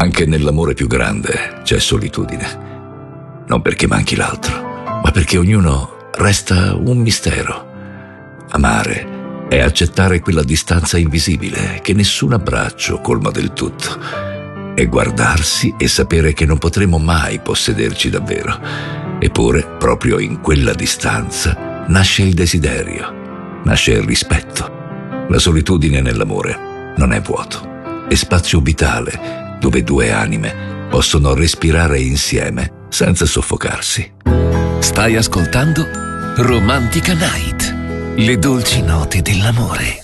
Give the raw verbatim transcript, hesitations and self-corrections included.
Anche nell'amore più grande c'è solitudine. Non perché manchi l'altro, ma perché ognuno resta un mistero. Amare è accettare quella distanza invisibile che nessun abbraccio colma del tutto. È guardarsi e sapere che non potremo mai possederci davvero. Eppure, proprio in quella distanza, nasce il desiderio, nasce il rispetto. La solitudine nell'amore non è vuoto, è spazio vitale dove due anime possono respirare insieme senza soffocarsi. Stai ascoltando Romantica Night, le dolci note dell'amore.